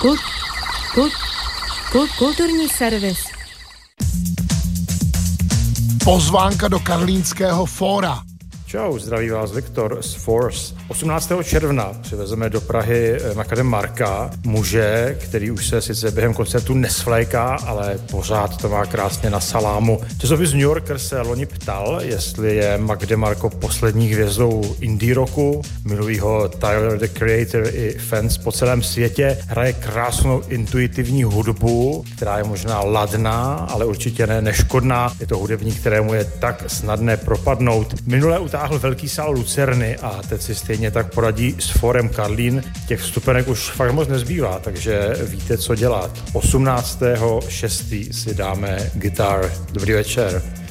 Kulturní servis. Pozvánka do Karlínského fóra. Čau, zdraví vás Viktor z Force. 18. června přivezeme do Prahy Makadem Marka, muže, který už se sice během koncertu nesvléká, ale pořád to má krásně na salámu. Časopis New Yorker se loni ptal, jestli je Makadem Marko poslední hvězdou indie rocku. Milují ho Tyler, the Creator i fans po celém světě. Hraje krásnou intuitivní hudbu, která je možná ladná, ale určitě ne neškodná. Je to hudebník, kterému je tak snadné propadnout. Minule utáhl velký sál Lucerny a teď si stejně tak poradí s Forem Karlín. Těch vstupenek už fakt moc nezbývá, takže víte, co dělat. 18.6. si dáme Guitar. Dobrý večer.